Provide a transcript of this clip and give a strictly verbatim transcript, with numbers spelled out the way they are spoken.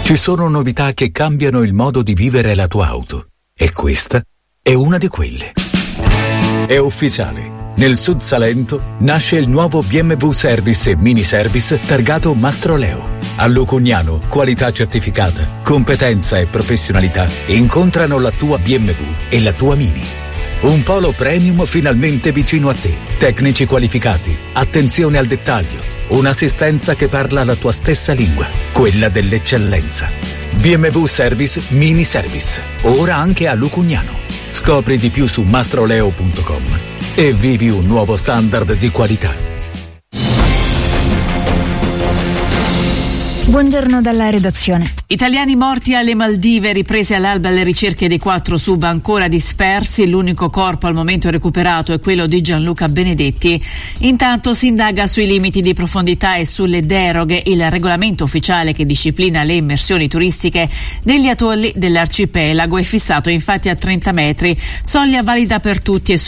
Ci sono novità che cambiano il modo di vivere la tua auto e questa è una di quelle. È ufficiale. Nel Sud Salento nasce il nuovo B M W Service e Mini Service targato Mastroleo. A Lucugnano, qualità certificata, competenza e professionalità incontrano la tua B M W e la tua Mini. Un polo premium finalmente vicino a te. Tecnici qualificati, attenzione al dettaglio, un'assistenza che parla la tua stessa lingua, quella dell'eccellenza. B M W Service Mini Service, ora anche a Lucugnano. Scopri di più su mastroleo punto com e vivi un nuovo standard di qualità. Buongiorno dalla redazione. Italiani morti alle Maldive, riprese all'alba le ricerche dei quattro sub ancora dispersi. L'unico corpo al momento recuperato è quello di Gianluca Benedetti. Intanto si indaga sui limiti di profondità e sulle deroghe. Il regolamento ufficiale che disciplina le immersioni turistiche degli atolli dell'arcipelago è fissato infatti a trenta metri, soglia valida per tutti e